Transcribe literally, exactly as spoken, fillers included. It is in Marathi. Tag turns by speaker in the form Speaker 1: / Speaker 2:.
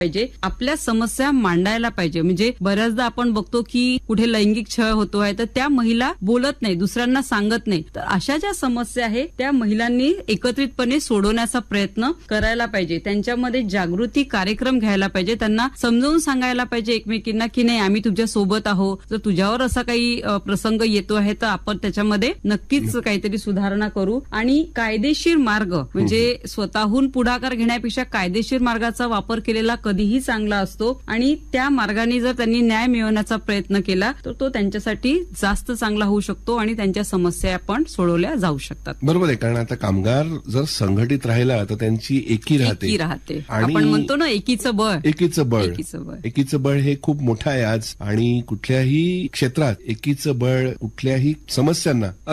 Speaker 1: पाहिजे, आपल्या समस्या मांडायला पाहिजे. म्हणजे बऱ्याचदा आपण बघतो की कुठे लैंगिक छळ होतोय तर त्या महिला बोलत नाही, दुसऱ्यांना सांगत नाही. तर अशा ज्या समस्या आहेत त्या महिलांनी एकत्रितपणे सोडवण्याचा प्रयत्न करायला पाहिजे. त्यांच्यामध्ये जागृती कार्यक्रम घ्यायला पाहिजे, त्यांना समजावून सांगायला पाहिजे एकमेकींना की नाही आम्ही तुमच्या सोबत आहोत, जर तुझ्यावर असा काही प्रसंग येतो आहे तर आपण त्याच्यामध्ये नक्कीच काहीतरी सुधारणा करू. आणि कायदेशीर मार्ग म्हणजे स्वतःहून पुढाकार घेण्यापेक्षा कायदेशीर मार्गाचा वापर केलेला कधीही चांगला असतो आणि त्या मार्गाने जर त्यांनी न्याय मिळवण्याचा प्रयत्न केला तर तो त्यांच्यासाठी जास्त चांगला होऊ शकतो आणि त्यांच्या समस्या पण सोडवल्या जाऊ शकतात.
Speaker 2: बरोबर आहे, कारण आता कामगार जर संघटित राहिला तर त्यांची एकी राहते
Speaker 1: एकी राहते आपण म्हणतो ना एकीचं बळ
Speaker 2: एकीचं बळ
Speaker 1: एकीचं बळ
Speaker 2: एकीचं बळ हे खूप मोठं आहे आज. आणि कुठल्याही क्षेत्रात एकीचं बळ कुठल्याही समस्यांना